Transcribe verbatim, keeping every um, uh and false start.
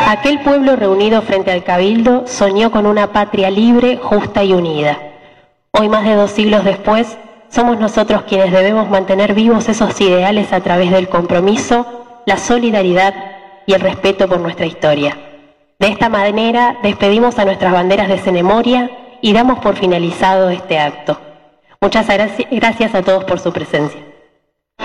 Aquel pueblo reunido frente al Cabildo soñó con una patria libre, justa y unida. Hoy, más de dos siglos después, somos nosotros quienes debemos mantener vivos esos ideales a través del compromiso, la solidaridad y el respeto por nuestra historia. De esta manera, despedimos a nuestras banderas de Cenemoria y damos por finalizado este acto. Muchas gracias a todos por su presencia.